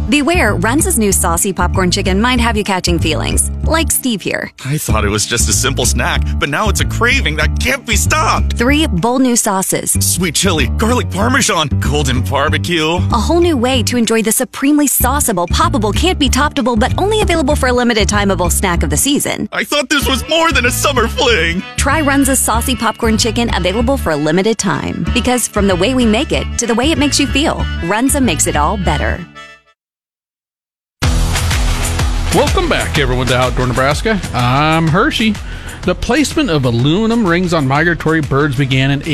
Beware, Runza's new saucy popcorn chicken might have you catching feelings, like Steve here. I thought it was just a simple snack, but now it's a craving that can't be stopped. 3 bold new sauces. Sweet chili, garlic parmesan, golden barbecue. A whole new way to enjoy the supremely sauceable, poppable, can't-be-toppable, but only available for a limited timeable snack of the season. I thought this was more than a summer fling. Try Runza's saucy popcorn chicken, available for a limited time. Because from the way we make it to the way it makes you feel, Runza makes it all better. Welcome back, everyone, to Outdoor Nebraska. I'm Hershey. The placement of aluminum rings on migratory birds began in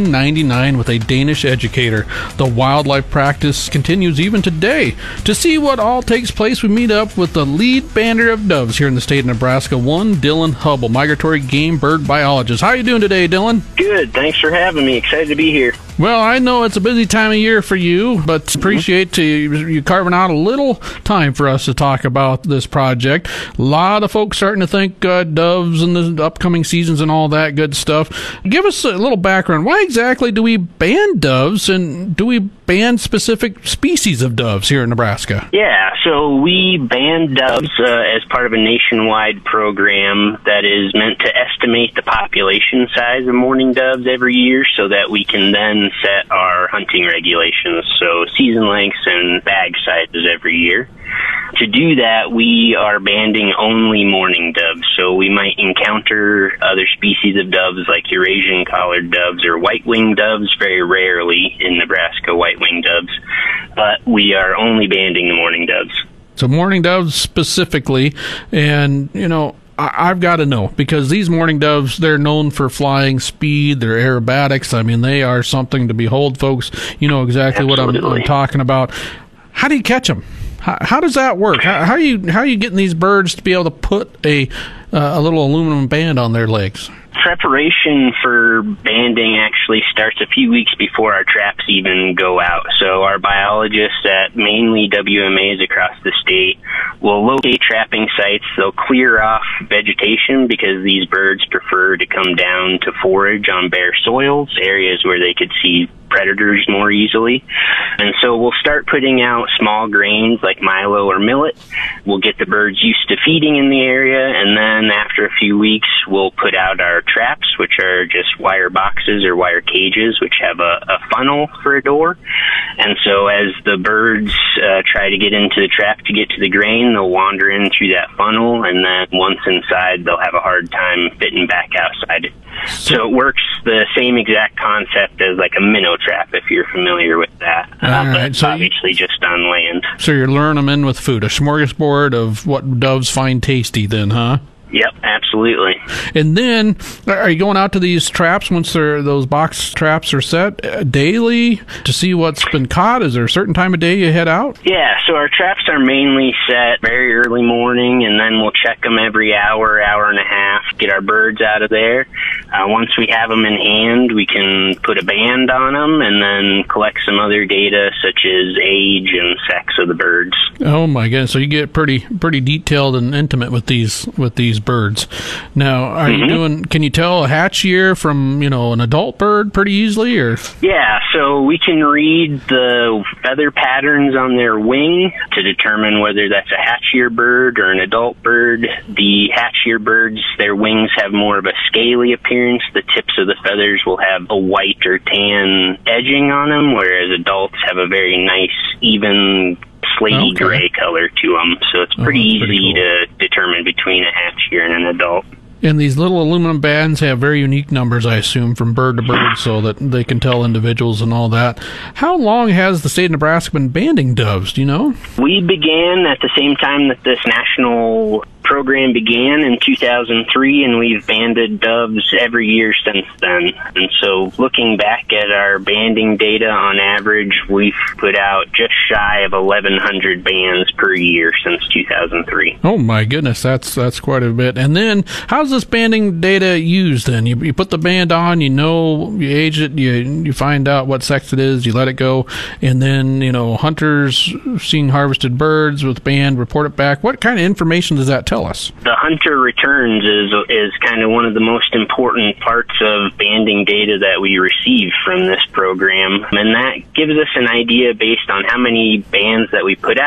1899 with a Danish educator. The wildlife practice continues even today. To see what all takes place, we meet up with the lead bander of doves here in the state of Nebraska, one Dylan Hubble, migratory game bird biologist. How are you doing today, Dylan? Good. Thanks for having me. Excited to be here. Well, I know it's a busy time of year for you, but appreciate you carving out a little time for us to talk about this project. A lot of folks starting to think doves and the upcoming seasons and all that good stuff. Give us a little background. Why exactly do we ban doves, and do we ban specific species of doves here in Nebraska? Yeah, so we ban doves as part of a nationwide program that is meant to estimate the population size of mourning doves every year so that we can then set our hunting regulations, so season lengths and bag sizes every year. To do that, we are banding only mourning doves, so we might encounter other species of doves like Eurasian collared doves or white-winged doves, very rarely in Nebraska, white-winged doves, but we are only banding the mourning doves. So mourning doves specifically, and, you know, I've got to know, because these mourning doves, they're known for flying speed, they're aerobatics. I mean, they are something to behold, folks. You know exactly Absolutely. what I'm talking about. How do you catch them? How does that work? How are you getting these birds to be able to put a little aluminum band on their legs? Preparation for banding actually starts a few weeks before our traps even go out. So our biologists at mainly WMAs across the state will locate trapping sites. They'll clear off vegetation because these birds prefer to come down to forage on bare soils, areas where they could see predators more easily. And so we'll start putting out small grains like milo or millet. We'll get the birds used to feeding in the area, and then after a few weeks, we'll put out our traps, which are just wire boxes or wire cages, which have a funnel for a door. And so as the birds try to get into the trap to get to the grain, they'll wander in through that funnel, and then once inside, they'll have a hard time fitting back outside. So it works the same exact concept as like a minnow trap, if you're familiar with that. But so obviously just on land. So you're luring them in with food, a smorgasbord of what doves find tasty then, huh? Yep, absolutely. And then, are you going out to these traps once those box traps are set daily to see what's been caught? Is there a certain time of day you head out? Yeah, so our traps are mainly set very early morning, and then we'll check them every hour and a half, get our birds out of there. Once we have them in hand, we can put a band on them and then collect some other data such as age and sex of the birds. Oh my goodness! So you get pretty detailed and intimate with these birds. Now, are you doing? Can you tell a hatch year from an adult bird pretty easily, or? Yeah, so we can read the feather patterns on their wing to determine whether that's a hatch year bird or an adult bird. The hatch year birds, their wings have more of a scaly appearance. The tips of the feathers will have a white or tan edging on them, whereas adults have a very nice, even slaty gray color to them. So it's pretty easy to determine between a hatch year and an adult. And these little aluminum bands have very unique numbers, I assume, from bird to bird, so that they can tell individuals and all that. How long has the state of Nebraska been banding doves, do you know? We began at the same time that this national program began in 2003, and we've banded doves every year since then. And so looking back at our banding data, on average, we've put out just shy of 1,100 bands per year since 2003. Oh my goodness, that's quite a bit. And then, how's this banding data used then? You put the band on, you age it, you find out what sex it is, you let it go, and then, hunters seeing harvested birds with band report it back. What kind of information does that tell us? The hunter returns is kind of one of the most important parts of banding data that we receive from this program, and that gives us an idea based on how many bands that we put